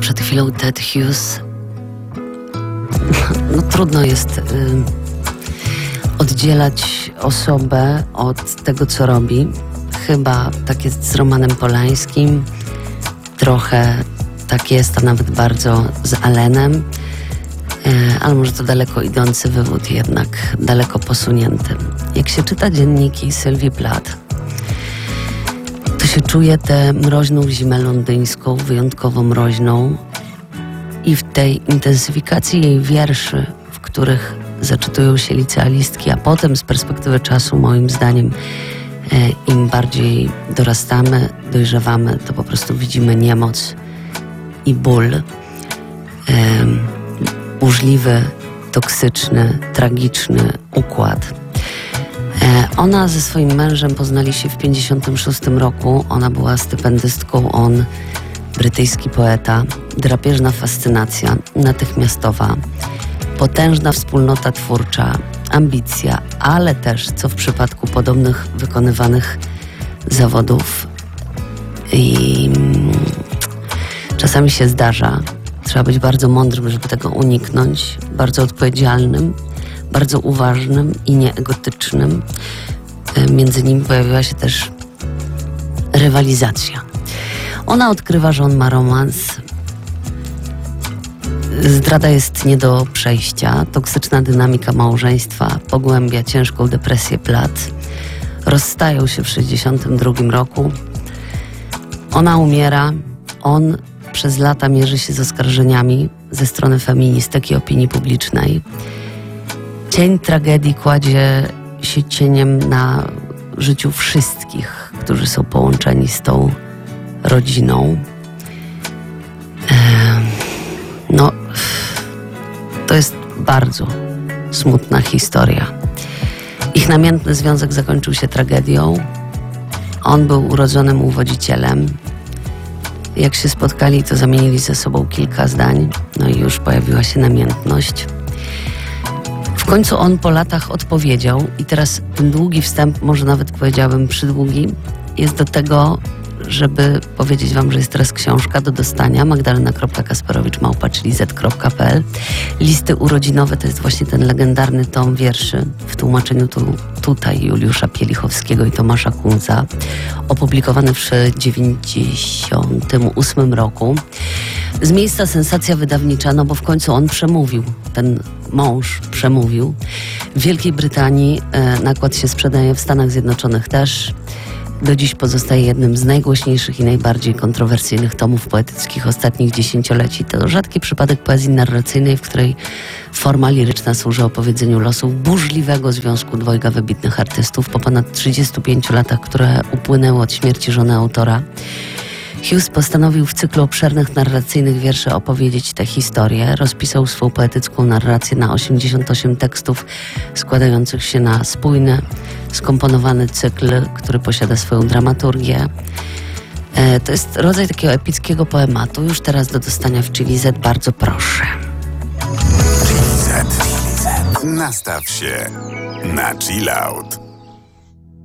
przed chwilą Ted Hughes. No trudno jest oddzielać osobę od tego, co robi. Chyba tak jest z Romanem Polańskim, trochę tak jest, a nawet bardzo z Allenem, ale może to daleko idący wywód, jednak daleko posunięty. Jak się czyta dzienniki Sylwii Plath, to się czuje tę mroźną zimę londyńską, wyjątkowo mroźną, i w tej intensyfikacji jej wierszy, w których zaczytują się licealistki, a potem z perspektywy czasu, moim zdaniem, im bardziej dorastamy, dojrzewamy, to po prostu widzimy niemoc i ból. Burzliwy, toksyczny, tragiczny układ. Ona ze swoim mężem poznali się w 1956 roku. Ona była stypendystką, on brytyjski poeta. Drapieżna fascynacja, natychmiastowa, potężna wspólnota twórcza, ambicja, ale też, co w przypadku podobnych wykonywanych zawodów, i czasami się zdarza, trzeba być bardzo mądrym, żeby tego uniknąć, bardzo odpowiedzialnym, bardzo uważnym i nieegotycznym. Między nimi pojawiła się też rywalizacja. Ona odkrywa, że on ma romans. Zdrada jest nie do przejścia. Toksyczna dynamika małżeństwa pogłębia ciężką depresję Plath. Rozstają się w 1962 roku. Ona umiera. On przez lata mierzy się z oskarżeniami ze strony feministek i opinii publicznej. Cień tragedii kładzie się cieniem na życiu wszystkich, którzy są połączeni z tą rodziną. No, to jest bardzo smutna historia. Ich namiętny związek zakończył się tragedią. On był urodzonym uwodzicielem. Jak się spotkali, to zamienili ze sobą kilka zdań. No i już pojawiła się namiętność. W końcu on po latach odpowiedział i teraz ten długi wstęp, może nawet powiedziałabym przydługi, jest do tego, żeby powiedzieć wam, że jest teraz książka do dostania, magdalena.kasperowicz@liz.pl. Listy urodzinowe to jest właśnie ten legendarny tom wierszy w tłumaczeniu tutaj Juliusza Pielichowskiego i Tomasza Kunca, opublikowany w 1998 roku. Z miejsca sensacja wydawnicza, no bo w końcu on przemówił, ten mąż przemówił. W Wielkiej Brytanii nakład się sprzedaje, w Stanach Zjednoczonych też. Do dziś pozostaje jednym z najgłośniejszych i najbardziej kontrowersyjnych tomów poetyckich ostatnich dziesięcioleci. To rzadki przypadek poezji narracyjnej, w której forma liryczna służy opowiedzeniu losów burzliwego związku dwojga wybitnych artystów po ponad 35 latach, które upłynęły od śmierci żony autora. Hughes postanowił w cyklu obszernych narracyjnych wierszy opowiedzieć tę historię. Rozpisał swą poetycką narrację na 88 tekstów składających się na spójny, skomponowany cykl, który posiada swoją dramaturgię. To jest rodzaj takiego epickiego poematu. Już teraz do dostania w Chili Z, bardzo proszę. Chili Z. Nastaw się na chill out.